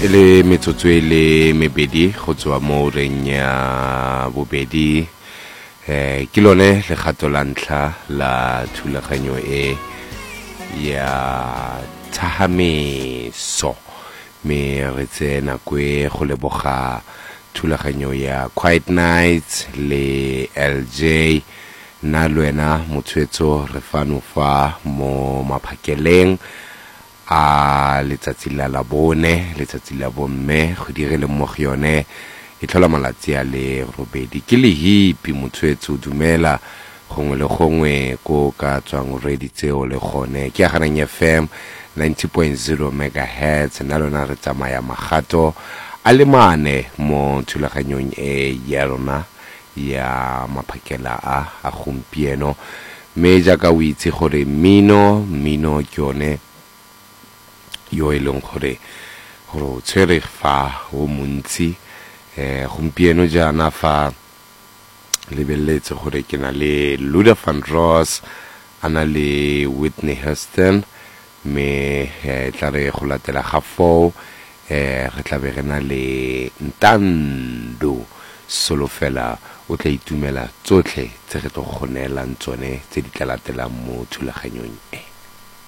le metsotso e le mebedi go tswa mo reng ya bobedi ke lone legato la ntlha la thulaganyo e ya thahamiso me re tsena kwe go leboga thulaganyo ya Quiet Nights le LJ na lwena motswetso re fano fa mo maphakeleng a letsatsi la labone letsatsi la bomme go direle mo go yone e tlhola malatsi a le robedi ke le hipi motswetso dumela gongwe le gongwe ko ka tswang ready tseo le gone ke aganang FM 90.0 megahertz na lona re tsamaya magato a le mane mo thulaganyong e ya rona ya maphakela a gompieno me jaaka o itse gore mino ke yone yo e leng gore o tshwere fa o montsi gompieno jaana fa lebeletse gore ke na le Luther Vandross ana le Whitney Houston me tla re go latela ga fo re tla be re na le Ntando solo fela o tla itumela tsotlhe tse re tlo go neelang tsone tse di tla latelang mo thulaganyong e